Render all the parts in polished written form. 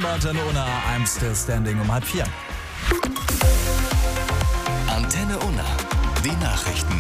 bei Antenne Unna. I'm still standing um 3:30. Antenne Unna. Die Nachrichten.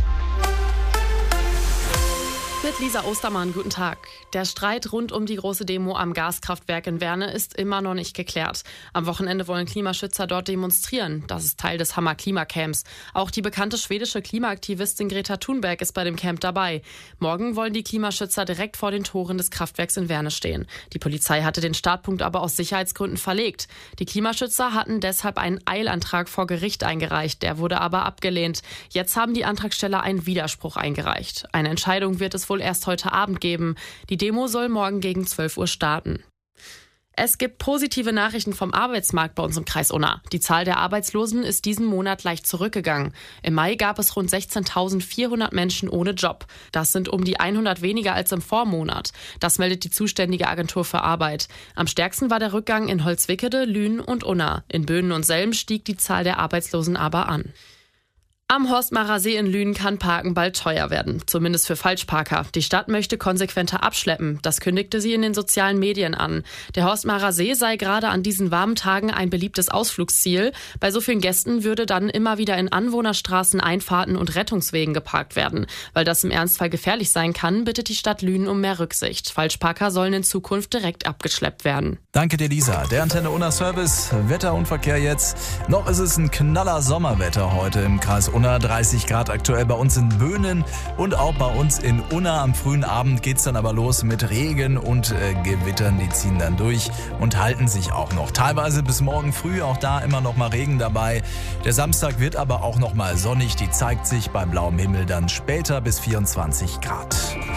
Mit Lisa Ostermann, guten Tag. Der Streit rund um die große Demo am Gaskraftwerk in Werne ist immer noch nicht geklärt. Am Wochenende wollen Klimaschützer dort demonstrieren. Das ist Teil des Hammer-Klima-Camps. Auch die bekannte schwedische Klimaaktivistin Greta Thunberg ist bei dem Camp dabei. Morgen wollen die Klimaschützer direkt vor den Toren des Kraftwerks in Werne stehen. Die Polizei hatte den Startpunkt aber aus Sicherheitsgründen verlegt. Die Klimaschützer hatten deshalb einen Eilantrag vor Gericht eingereicht. Der wurde aber abgelehnt. Jetzt haben die Antragsteller einen Widerspruch eingereicht. Eine Entscheidung wird es wohl erst heute Abend geben. Die Demo soll morgen gegen 12 Uhr starten. Es gibt positive Nachrichten vom Arbeitsmarkt bei uns im Kreis Unna. Die Zahl der Arbeitslosen ist diesen Monat leicht zurückgegangen. Im Mai gab es rund 16.400 Menschen ohne Job. Das sind um die 100 weniger als im Vormonat. Das meldet die zuständige Agentur für Arbeit. Am stärksten war der Rückgang in Holzwickede, Lünen und Unna. In Böhnen und Selm stieg die Zahl der Arbeitslosen aber an. Am Horstmacher See in Lünen kann Parken bald teuer werden, zumindest für Falschparker. Die Stadt möchte konsequenter abschleppen, das kündigte sie in den sozialen Medien an. Der Horstmacher See sei gerade an diesen warmen Tagen ein beliebtes Ausflugsziel. Bei so vielen Gästen würde dann immer wieder in Anwohnerstraßen, Einfahrten und Rettungswegen geparkt werden. Weil das im Ernstfall gefährlich sein kann, bittet die Stadt Lünen um mehr Rücksicht. Falschparker sollen in Zukunft direkt abgeschleppt werden. Danke dir, Lisa. Der Antenne Unna Service, Wetter und Verkehr jetzt. Noch ist es ein knaller Sommerwetter heute im Kreis Unna. 30 Grad aktuell bei uns in Böhnen und auch bei uns in Unna. Am frühen Abend geht's dann aber los mit Regen und Gewittern. Die ziehen dann durch und halten sich auch noch. Teilweise bis morgen früh, auch da immer noch mal Regen dabei. Der Samstag wird aber auch noch mal sonnig. Die zeigt sich bei blauem Himmel dann später bis 24 Grad.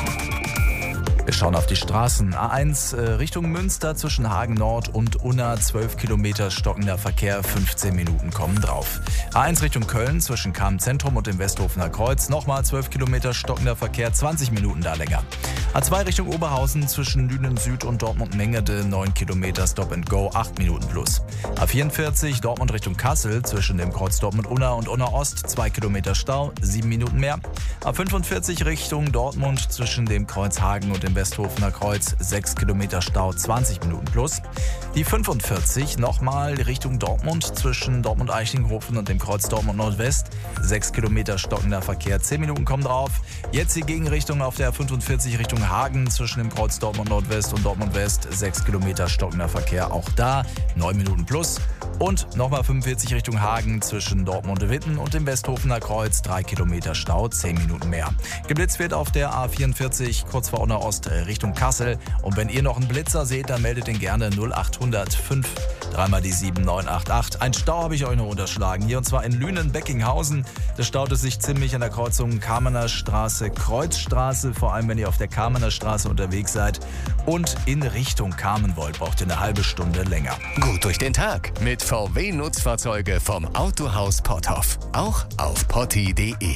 Wir schauen auf die Straßen. A1 Richtung Münster zwischen Hagen Nord und Unna, 12 Kilometer stockender Verkehr, 15 Minuten kommen drauf. A1 Richtung Köln zwischen Cham Zentrum und dem Westhofener Kreuz, nochmal 12 Kilometer stockender Verkehr, 20 Minuten da länger. A2 Richtung Oberhausen zwischen Lünen Süd und Dortmund Mengede, 9 Kilometer Stop and Go, 8 Minuten plus. A44 Dortmund Richtung Kassel zwischen dem Kreuz Dortmund Unna und Unna Ost, 2 Kilometer Stau, 7 Minuten mehr. A45 Richtung Dortmund zwischen dem Kreuz Hagen und dem Westhofener Kreuz, 6 Kilometer Stau, 20 Minuten plus. Die 45 nochmal Richtung Dortmund zwischen Dortmund Eichlinghofen und dem Kreuz Dortmund Nordwest, 6 Kilometer stockender Verkehr, 10 Minuten kommen drauf. Jetzt die Gegenrichtung auf der 45 Richtung Hagen zwischen dem Kreuz Dortmund Nordwest und Dortmund West, 6 Kilometer stockender Verkehr, auch da 9 Minuten plus. Und nochmal 45 Richtung Hagen zwischen Dortmund Witten und dem Westhofener Kreuz, 3 Kilometer Stau, 10 Minuten mehr. Geblitzt wird auf der A44 kurz vor Unna Ost Richtung Kassel. Und wenn ihr noch einen Blitzer seht, dann meldet den gerne 0800 5 3 die 7 988. Ein Stau habe ich euch noch unterschlagen. Hier und zwar in Lünen-Beckinghausen. Da staut es sich ziemlich an der Kreuzung Kamener Straße, Kreuzstraße. Vor allem, wenn ihr auf der Kamener Straße unterwegs seid. Und in Richtung Kamen wollt, braucht ihr eine halbe Stunde länger. Gut durch den Tag mit VW-Nutzfahrzeuge vom Autohaus Potthoff. Auch auf potti.de.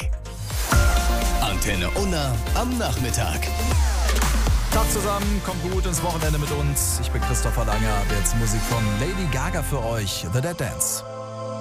Antenne Unna am Nachmittag. Tag zusammen, kommt gut ins Wochenende mit uns. Ich bin Christopher Langer, jetzt Musik von Lady Gaga für euch, The Dead Dance.